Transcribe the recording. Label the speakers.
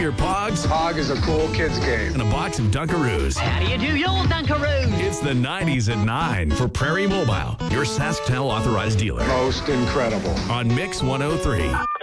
Speaker 1: your Pogs,
Speaker 2: Pog is a cool kid's game.
Speaker 1: and a box of Dunkaroos.
Speaker 3: How do you do your Dunkaroos?
Speaker 1: It's the 90s at 9 for Prairie Mobile, your SaskTel authorized dealer
Speaker 2: Most incredible.
Speaker 1: on Mix 103.